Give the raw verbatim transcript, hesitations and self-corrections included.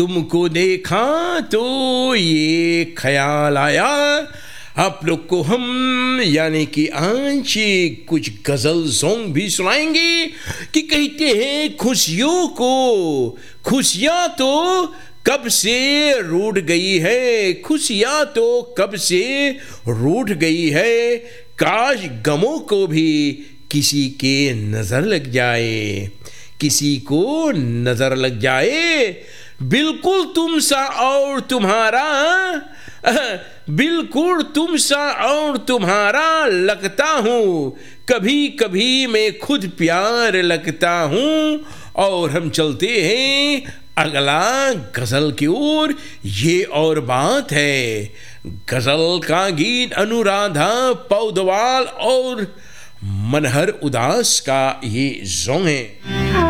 तुमको देखा तो ये ख्याल आया, आप लोग को हम यानी कि आज कुछ गजल सॉन्ग भी सुनाएंगे कि कहते हैं खुशियों को, खुशियाँ तो कब से रूठ गई है, खुशियाँ तो कब से रूठ गई है, काश गमों को भी किसी के नजर लग जाए, किसी को नजर लग जाए। बिल्कुल तुम सा और तुम्हारा, बिल्कुल तुम सा और तुम्हारा लगता हूँ, कभी कभी मैं खुद प्यार लगता हूँ। और हम चलते हैं अगला गजल की ओर। ये और बात है, गजल का गीत अनुराधा पौडवाल और मनहर उदास का ये सॉन्ग है।